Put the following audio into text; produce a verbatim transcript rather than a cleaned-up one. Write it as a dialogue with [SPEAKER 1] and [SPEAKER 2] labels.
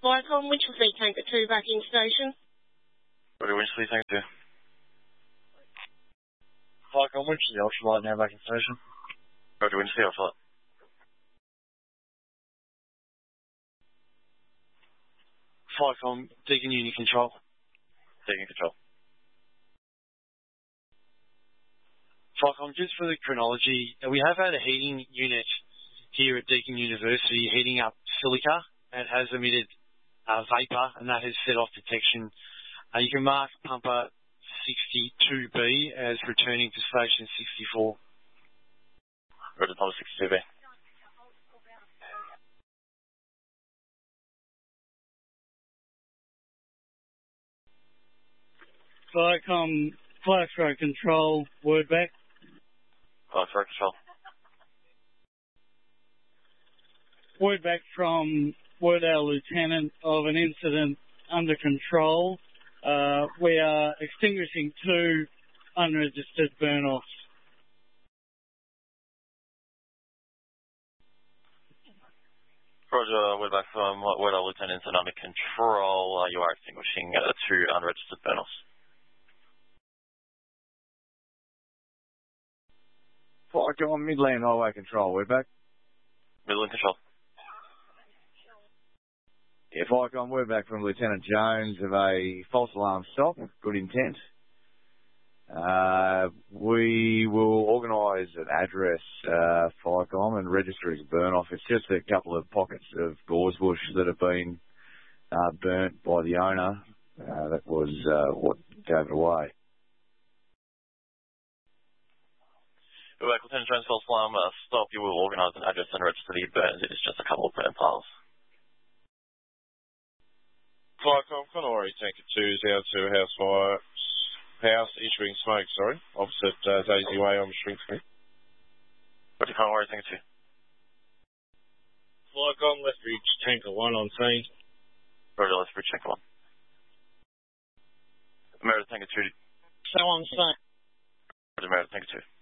[SPEAKER 1] Viacom, Winchelsea Tanker two back in station.
[SPEAKER 2] Roger, Winchelsea Tanker two.
[SPEAKER 3] Viacom, Winchelsea Ultralight now back in station.
[SPEAKER 2] Roger, Winchelsea Ultralight.
[SPEAKER 3] Viacom, Deacon Unit Control.
[SPEAKER 2] Deacon Control.
[SPEAKER 3] Viacom, just for the chronology, we have had a heating unit here at Deakin University heating up silica. It has emitted uh, vapour, and that has set off detection. Uh, you can mark pumper sixty-two B as returning to station sixty-four.
[SPEAKER 2] Roger, pumper sixty-two B.
[SPEAKER 4] Viacom, Flashrow Control, word back.
[SPEAKER 2] Flashrow Control.
[SPEAKER 4] Word back from Wordale Lieutenant of an incident under control. Uh, we are extinguishing two unregistered burn-offs.
[SPEAKER 2] Roger, word back from Wordale Lieutenant and under control. Uh, you are extinguishing uh, two unregistered burn-offs.
[SPEAKER 5] Viacom, Midland Highway Control, word back.
[SPEAKER 2] Midland Control.
[SPEAKER 5] Yeah, Viacom, word back from Lieutenant Jones of a false alarm stop, good intent. Uh, we will organise an address, uh, Viacom, and register as a burn-off. It's just a couple of pockets of gorse bush that have been uh, burnt by the owner. Uh, that was uh, what gave it away.
[SPEAKER 2] Word back, Lieutenant Jones, false alarm uh, stop. You will organise an address and register the burns. It is just a couple of burn piles.
[SPEAKER 6] Viacom, Connery Tanker two, zero two, house fire, house issuing smoke, sorry, opposite uh, Daisy Way on Shrinksley.
[SPEAKER 2] Roger, Connery Tanker two.
[SPEAKER 4] Viacom, Lethbridge Tanker one on scene.
[SPEAKER 2] Roger, Lethbridge Tanker one. Meredith Tanker two.
[SPEAKER 4] So on scene.
[SPEAKER 2] Roger, Meredith Tanker two.